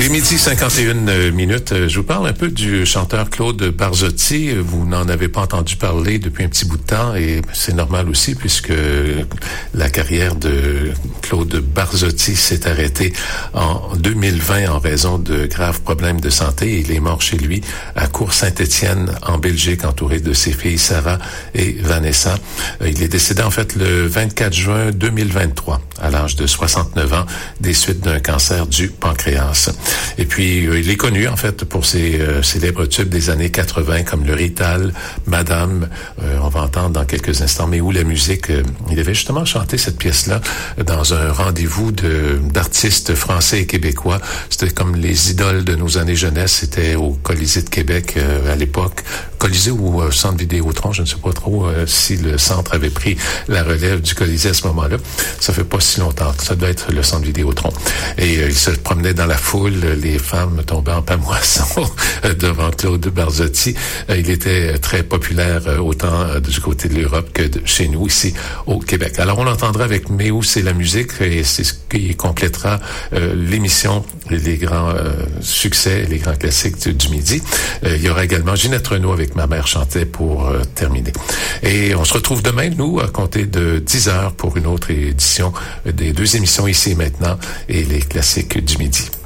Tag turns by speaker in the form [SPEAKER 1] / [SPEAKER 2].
[SPEAKER 1] Il est midi 51 minutes. Je vous parle un peu du chanteur Claude Barzotti. Vous n'en avez pas entendu parler depuis un petit bout de temps et c'est normal aussi puisque la carrière de Claude Barzotti s'est arrêtée en 2020 en raison de graves problèmes de santé. Il est mort chez lui à Cour-Saint-Étienne en Belgique, entouré de ses filles Sarah et Vanessa. Il est décédé en fait le 24 juin 2023 à l'âge de 69 ans des suites d'un cancer du pancréas. Et puis, il est connu, en fait, pour ses célèbres tubes des années 80, comme Le Rital, Madame, on va entendre dans quelques instants, mais où la musique, il avait justement chanté cette pièce-là dans un rendez-vous d'artistes français et québécois. C'était comme les idoles de nos années jeunesse, c'était au Colisée de Québec à l'époque. Colisée ou Centre Vidéotron, je ne sais pas trop si le centre avait pris la relève du Colisée à ce moment-là. Ça fait pas si longtemps que ça doit être le Centre Vidéotron. Et il se promenait dans la foule, les femmes tombaient en pamoison devant Claude Barzotti. Il était très populaire autant du côté de l'Europe que chez nous, ici au Québec. Alors on l'entendra avec Mais où c'est la musique et c'est ce qui complétera l'émission, les grands succès, les grands classiques du midi. Il y aura également Ginette Renaud avec Ma mère chantait pour terminer. Et on se retrouve demain, nous, à compter de 10h pour une autre édition des deux émissions Ici et Maintenant et les classiques du midi.